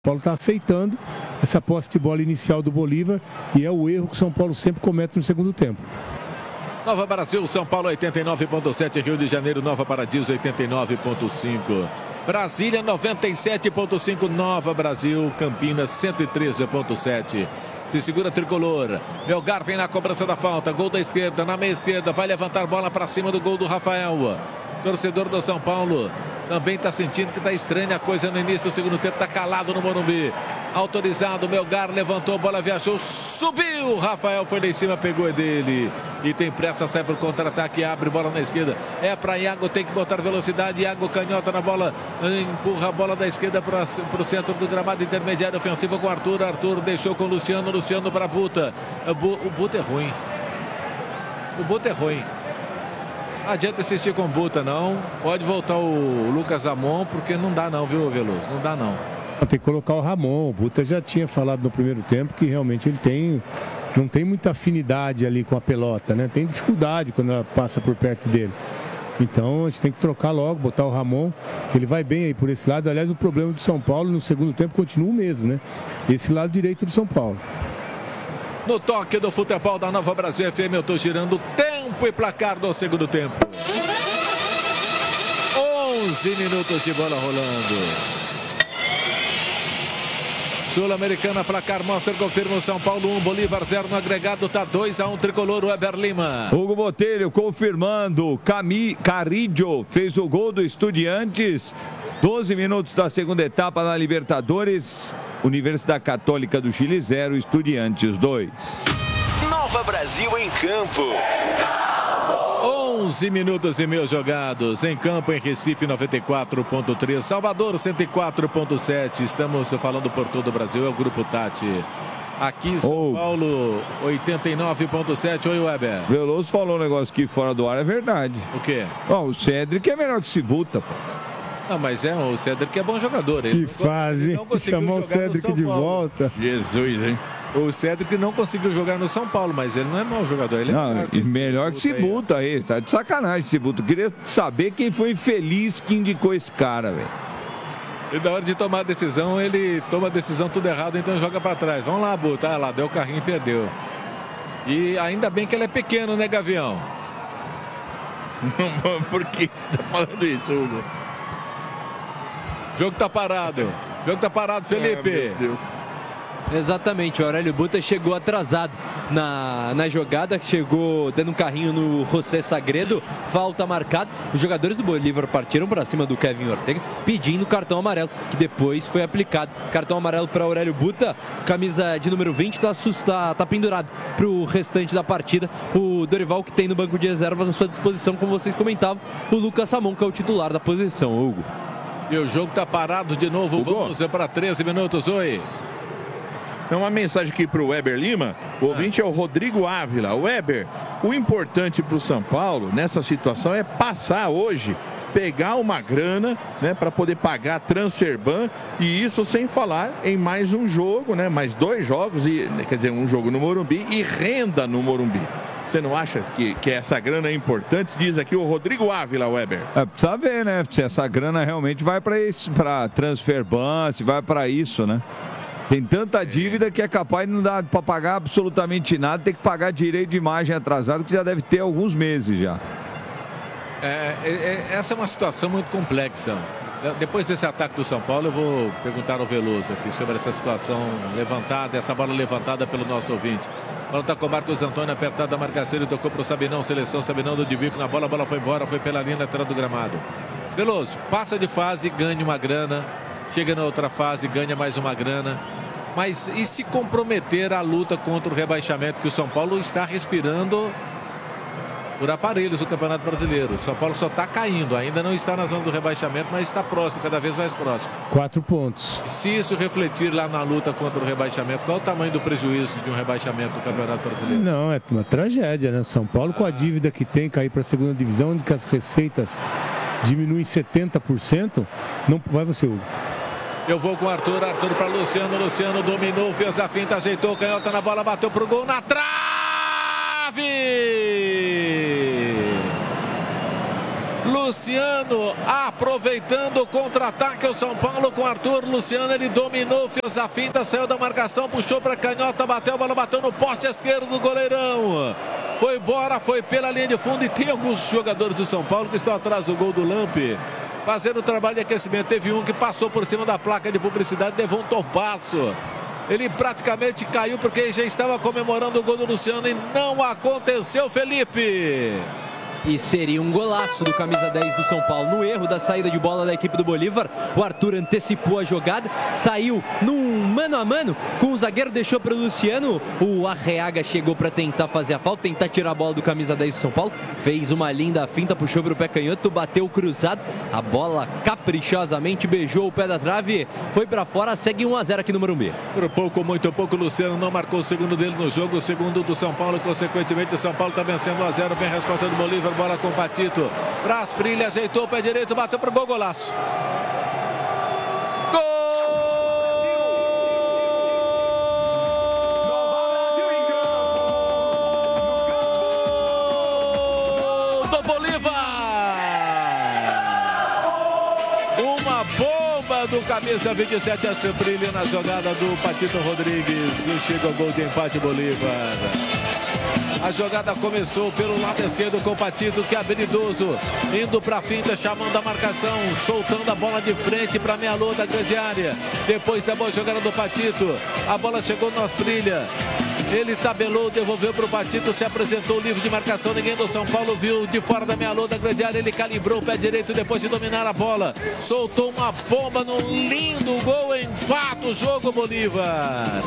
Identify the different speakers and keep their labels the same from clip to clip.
Speaker 1: Paulo está aceitando essa posse de bola inicial do Bolívar e é o erro que o São Paulo sempre comete no segundo tempo.
Speaker 2: Nova Brasil, São Paulo 89.7, Rio de Janeiro, Nova Paradiso 89.5, Brasília 97.5, Nova Brasil, Campinas 113.7. Se segura Tricolor, Melgar vem na cobrança da falta, gol da esquerda, na meia esquerda, vai levantar bola para cima do gol do Rafael. Torcedor do São Paulo também está sentindo que está estranha a coisa no início do segundo tempo, está calado no Morumbi. Autorizado, Melgar levantou, bola viajou, subiu, Rafael foi lá em cima, pegou dele e tem pressa, sai para o contra-ataque, abre bola na esquerda, é para Iago, tem que botar velocidade, Iago canhota na bola, empurra a bola da esquerda para o centro do gramado intermediário ofensivo com Arthur, Arthur deixou com Luciano, Luciano para Buta, o Buta é ruim, o Buta é ruim. Não adianta assistir com Buta, não. Pode voltar o Lucas Amon, porque não dá não, viu, Veloso? Não dá não.
Speaker 1: Tem que colocar o Ramon. O Buta já tinha falado no primeiro tempo que realmente ele não tem muita afinidade ali com a pelota, né? Tem dificuldade quando ela passa por perto dele. Então a gente tem que trocar logo, botar o Ramon, que ele vai bem aí por esse lado. Aliás, o problema do São Paulo no segundo tempo continua o mesmo, né? Esse lado direito do São Paulo.
Speaker 2: No toque do futebol da Nova Brasil FM, eu estou girando tempo e placar do segundo tempo. 11 minutos de bola rolando. Sul-Americana, placar mostra, confirma o São Paulo 1, Bolívar 0 no agregado, tá 2-1, Tricolor, Weber Lima.
Speaker 3: Hugo Botelho confirmando, Carrillo fez o gol do Estudiantes, 12 minutos da segunda etapa na Libertadores, Universidade Católica do Chile 0, Estudiantes 2.
Speaker 4: Nova Brasil em campo.
Speaker 2: 11 minutos e meio jogados em campo em Recife 94.3, Salvador 104.7. Estamos falando por todo o Brasil, é o Grupo Tati. Aqui São Paulo 89.7. Oi, Weber.
Speaker 3: Veloso falou um negócio aqui fora do ar, é verdade.
Speaker 2: O quê?
Speaker 3: Bom, o Cedric é melhor que Cibuta, pô.
Speaker 2: Não, mas o Cedric é bom jogador.
Speaker 1: Que fase, chamou o Cedric de volta.
Speaker 3: Jesus, hein?
Speaker 2: O Cedric não conseguiu jogar no São Paulo, mas ele não é mau jogador. Ele é
Speaker 3: melhor que Cibuta aí. Tá de sacanagem, Cibuta. Queria saber quem foi infeliz que indicou esse cara, velho.
Speaker 2: E na hora de tomar a decisão, ele toma a decisão tudo errado, então joga pra trás. Vamos lá, Buta. Ah, lá, deu o carrinho e perdeu. E ainda bem que ele é pequeno, né, Gavião?
Speaker 3: Por que você tá falando isso, Hugo?
Speaker 2: O jogo tá parado. O jogo tá parado, Felipe.
Speaker 3: Meu Deus.
Speaker 5: Exatamente, o Aurélio Buta chegou atrasado na jogada, chegou dando um carrinho no José Sagredo, falta marcada. Os jogadores do Bolívar partiram para cima do Kevin Ortega, pedindo cartão amarelo, que depois foi aplicado. Cartão amarelo para Aurélio Buta, camisa de número 20, tá pendurado para o restante da partida. O Dorival, que tem no banco de reservas à sua disposição, como vocês comentavam, o Lucas Samon, que é o titular da posição, Hugo.
Speaker 2: E o jogo tá parado de novo, Hugo. Vamos para 13 minutos, oi.
Speaker 6: Tem uma mensagem aqui para o Weber Lima. O ouvinte é o Rodrigo Ávila. Weber, o importante para o São Paulo nessa situação é passar hoje, pegar uma grana, né, para poder pagar a transferban, e isso sem falar em mais um jogo, né, mais 2 jogos, quer dizer, um jogo no Morumbi e renda no Morumbi. Você não acha que essa grana é importante? Diz aqui o Rodrigo Ávila, Weber.
Speaker 3: Precisa ver, né, se essa grana realmente vai para isso, para transferban, se vai para isso, né? Tem tanta dívida que é capaz de não dar para pagar absolutamente nada, tem que pagar direito de imagem atrasado, que já deve ter alguns meses já.
Speaker 2: Essa é uma situação muito complexa. Depois desse ataque do São Paulo, eu vou perguntar ao Veloso aqui sobre essa situação levantada, essa bola levantada pelo nosso ouvinte. A bola está com o Marcos Antônio, apertada a marcação, tocou para o Sabinão, seleção, Sabinão do Dibico na bola, a bola foi embora, foi pela linha lateral do gramado. Veloso, passa de fase, ganha uma grana, chega na outra fase, ganha mais uma grana. Mas e se comprometer a luta contra o rebaixamento, que o São Paulo está respirando por aparelhos do Campeonato Brasileiro? O São Paulo só está caindo, ainda não está na zona do rebaixamento, mas está próximo, cada vez mais próximo.
Speaker 1: 4 pontos.
Speaker 2: E se isso refletir lá na luta contra o rebaixamento, qual o tamanho do prejuízo de um rebaixamento do Campeonato Brasileiro?
Speaker 1: Não, é uma tragédia, né? São Paulo com a dívida que tem, cair para a segunda divisão, onde que as receitas diminuem 70%, não vai você, Hugo.
Speaker 2: Eu vou com o Arthur, Arthur para Luciano, Luciano dominou, fez a finta, ajeitou, canhota na bola, bateu pro gol, na trave! Luciano aproveitando o contra-ataque, o São Paulo com Arthur. Luciano, ele dominou, fez a finta, saiu da marcação, puxou para canhota, bateu, a bola bateu no poste esquerdo do goleirão. Foi embora, foi pela linha de fundo, e tem alguns jogadores do São Paulo que estão atrás do gol do Lampe, fazendo o trabalho de aquecimento. Teve um que passou por cima da placa de publicidade, levou um torpaço. Ele praticamente caiu porque já estava comemorando o gol do Luciano e não aconteceu, Felipe.
Speaker 5: E seria um golaço do camisa 10 do São Paulo. No erro da saída de bola da equipe do Bolívar, o Arthur antecipou a jogada, saiu num mano a mano com o zagueiro, deixou para o Luciano. O Arreaga chegou para tentar fazer a falta, tentar tirar a bola do camisa 10 do São Paulo. Fez uma linda finta, puxou para o pé canhoto, bateu cruzado. A bola caprichosamente beijou o pé da trave, foi para fora, segue 1-0 aqui no Morumbi.
Speaker 2: Por pouco, muito pouco, o Luciano não marcou o segundo dele no jogo, o segundo do São Paulo, consequentemente o São Paulo está vencendo 1-0. Vem a resposta do Bolívar. Bola com o Patito, para Asprilla, ajeitou o pé direito, bateu para o gol, golaço. Gol do Bolívar! Uma bomba do camisa 27, Asprilla, na jogada do Patito Rodrigues, e chega o gol de empate, Bolívar. A jogada começou pelo lado esquerdo com o Patito, que é habilidoso, indo para a finta, chamando a marcação, soltando a bola de frente para a meia-lua da grande área. Depois da boa jogada do Patito, a bola chegou no Asprilla. Ele tabelou, devolveu para o Patito, se apresentou livre de marcação, ninguém do São Paulo viu, de fora da meia-lua da grande área. Ele calibrou o pé direito depois de dominar a bola, soltou uma bomba num lindo gol, empata o jogo, Bolívar.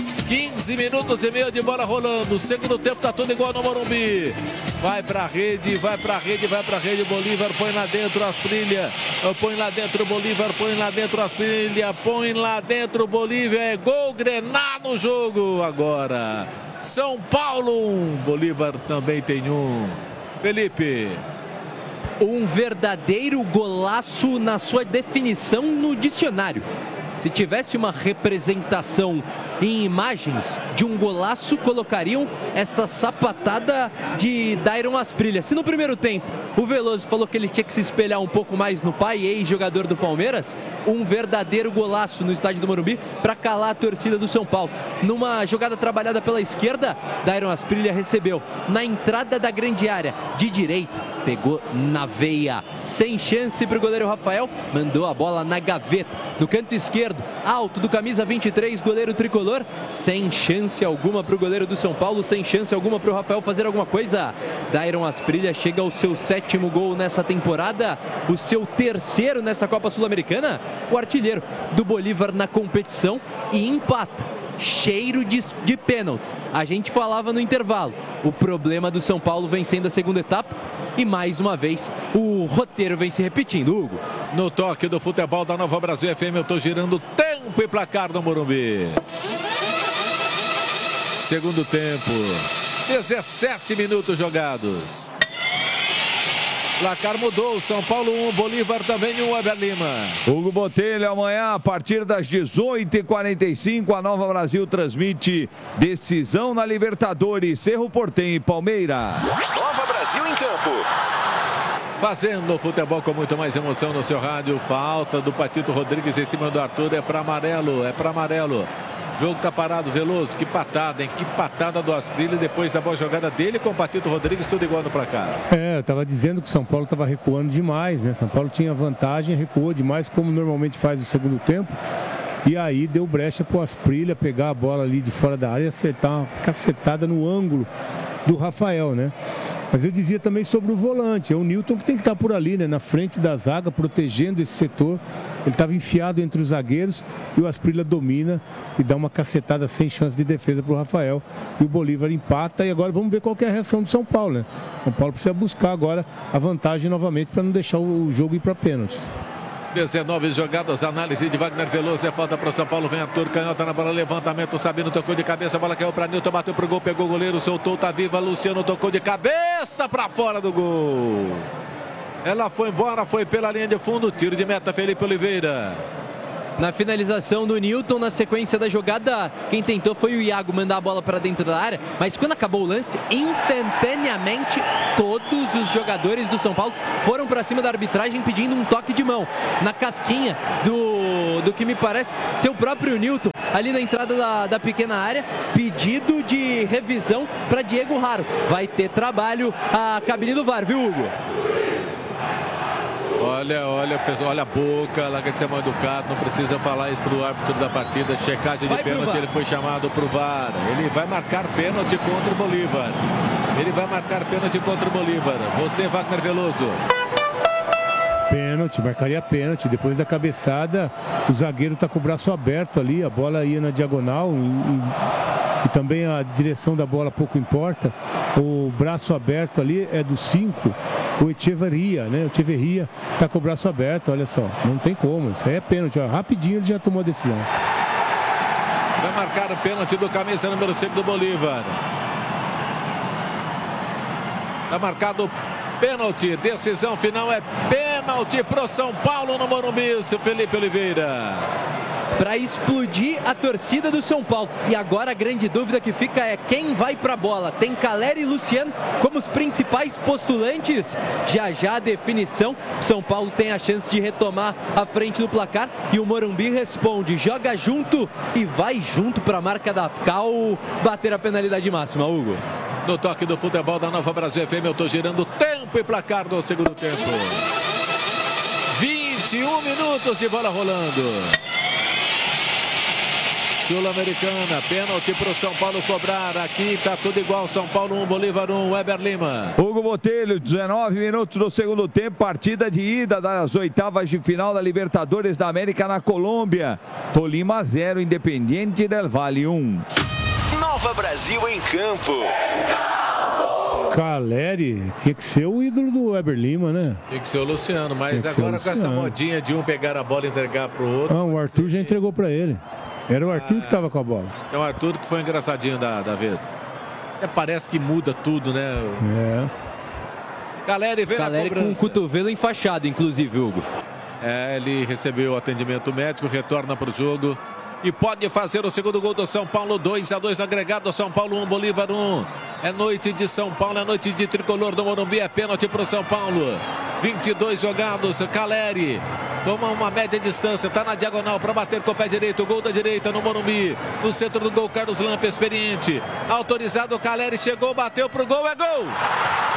Speaker 2: 15 minutos e meio de bola rolando. Segundo tempo tá tudo igual no Morumbi. Vai pra rede, vai pra rede, vai pra rede. Bolívar põe lá dentro, Asprilla. Põe lá dentro, Bolívar. Põe lá dentro, Asprilla. Põe lá dentro, Bolívia. É gol, Grená no jogo agora. São Paulo 1. Bolívar também tem um. Felipe.
Speaker 5: Um verdadeiro golaço na sua definição no dicionário. Se tivesse uma representação em imagens de um golaço, colocariam essa sapatada de Dairon Asprilla. Se no primeiro tempo o Veloso falou que ele tinha que se espelhar um pouco mais no pai, ex-jogador do Palmeiras, um verdadeiro golaço no estádio do Morumbi para calar a torcida do São Paulo. Numa jogada trabalhada pela esquerda, Dairon Asprilla recebeu na entrada da grande área de direita, pegou na veia, sem chance para o goleiro Rafael, mandou a bola na gaveta. No canto esquerdo, alto do camisa 23, goleiro tricolor, sem chance alguma para o goleiro do São Paulo, sem chance alguma para o Rafael fazer alguma coisa. Dairon Asprilla chega ao seu 7º gol nessa temporada, o seu 3º nessa Copa Sul-Americana, o artilheiro do Bolívar na competição, e empata. Cheiro de pênaltis. A gente falava no intervalo. O problema do São Paulo vencendo a segunda etapa, e mais uma vez o roteiro vem se repetindo, Hugo.
Speaker 2: No toque do futebol da Nova Brasil FM, eu estou girando tempo e placar no Morumbi. Segundo tempo, 17 minutos jogados. Placar mudou, São Paulo 1, Bolívar também 1, Weber Lima.
Speaker 3: Hugo Botelho, amanhã a partir das 18h45, a Nova Brasil transmite decisão na Libertadores, Cerro Porteño e Palmeiras.
Speaker 4: Nova Brasil em campo.
Speaker 2: Fazendo o futebol com muito mais emoção no seu rádio. Falta do Patito Rodrigues em cima do Arthur, é para amarelo, é para amarelo. O jogo tá parado, Veloso, que patada, hein? Que patada do Asprilla depois da boa jogada dele com o Patito Rodrigues, tudo igual no placar.
Speaker 1: Eu tava dizendo que o São Paulo tava recuando demais, né? São Paulo tinha vantagem, recuou demais, como normalmente faz no segundo tempo. E aí deu brecha pro Asprilla pegar a bola ali de fora da área e acertar uma cacetada no ângulo do Rafael, né? Mas eu dizia também sobre o volante, é o Newton que tem que estar por ali, né? Na frente da zaga, protegendo esse setor. Ele estava enfiado entre os zagueiros e o Asprilla domina e dá uma cacetada sem chance de defesa para o Rafael. E o Bolívar empata, e agora vamos ver qual que é a reação do São Paulo, né? São Paulo precisa buscar agora a vantagem novamente para não deixar o jogo ir para pênalti.
Speaker 2: 19 jogadas, análise de Wagner Veloso, é falta para o São Paulo, vem Arthur, canhota na bola, levantamento, Sabino tocou de cabeça, a bola caiu para Nilton, bateu pro gol, pegou o goleiro, soltou, tá viva, Luciano tocou de cabeça para fora do gol. Ela foi embora, foi pela linha de fundo, tiro de meta, Felipe Oliveira.
Speaker 5: Na finalização do Newton, na sequência da jogada, quem tentou foi o Iago mandar a bola para dentro da área, mas quando acabou o lance, instantaneamente todos os jogadores do São Paulo foram para cima da arbitragem pedindo um toque de mão na casquinha do que me parece ser o próprio Newton, ali na entrada da pequena área, pedido de revisão para Diego Raro. Vai ter trabalho a cabine do VAR, viu, Hugo?
Speaker 2: Olha, pessoal, olha a boca, larga de ser mal educado, não precisa falar isso pro árbitro da partida. Checagem de pênalti, ele foi chamado pro VAR. Ele vai marcar pênalti contra o Bolívar. Você, Wagner Veloso.
Speaker 1: Pênalti, marcaria pênalti. Depois da cabeçada, o zagueiro está com o braço aberto ali, a bola ia na diagonal e também a direção da bola pouco importa. O braço aberto ali é do 5, o Echeverria, né? O Echeverria está com o braço aberto, olha só, não tem como, isso aí é pênalti, ó. Rapidinho ele já tomou a decisão.
Speaker 2: Vai marcar o pênalti do camisa número 5 do Bolívar. Está marcado pênalti, decisão final é pênalti pro São Paulo no Morumbi, Felipe Oliveira.
Speaker 5: Para explodir a torcida do São Paulo. E agora a grande dúvida que fica é quem vai para a bola. Tem Caleri e Luciano como os principais postulantes. Já a definição. São Paulo tem a chance de retomar a frente do placar e o Morumbi responde, joga junto e vai junto para a marca da Cal bater a penalidade máxima, Hugo.
Speaker 2: No toque do futebol da Nova Brasil FM, eu estou girando tempo e placar do segundo tempo. 21 minutos de bola rolando. Sul-Americana, pênalti para o São Paulo cobrar. Aqui está tudo igual, São Paulo 1, Bolívar 1, Weber Lima.
Speaker 3: Hugo Botelho, 19 minutos do segundo tempo, partida de ida das oitavas de final da Libertadores da América na Colômbia. Tolima 0, Independiente del Valle 1.
Speaker 4: Nova Brasil em campo.
Speaker 1: Caleri tinha que ser o ídolo do Weber Lima, né?
Speaker 2: Tinha que ser o Luciano, mas agora com essa modinha de um pegar a bola e entregar para o outro.
Speaker 1: Ah, o Arthur já entregou para ele. Era o Arthur que estava com a bola.
Speaker 2: É o Arthur que foi engraçadinho da vez. Até parece que muda tudo, né?
Speaker 1: É.
Speaker 2: Caleri vem na cobrança.
Speaker 5: Com o cotovelo enfaixado, inclusive, Hugo.
Speaker 2: Ele recebeu o atendimento médico, retorna para o jogo. E pode fazer o segundo gol do São Paulo, 2-2 no agregado, São Paulo 1, Bolívar 1. É noite de São Paulo, é noite de tricolor do Morumbi, é pênalti para o São Paulo. 22 jogados, Caleri toma uma média distância, está na diagonal para bater com o pé direito, gol da direita no Morumbi. No centro do gol, Carlos Lampa, experiente. Autorizado, Caleri chegou, bateu pro gol, é gol!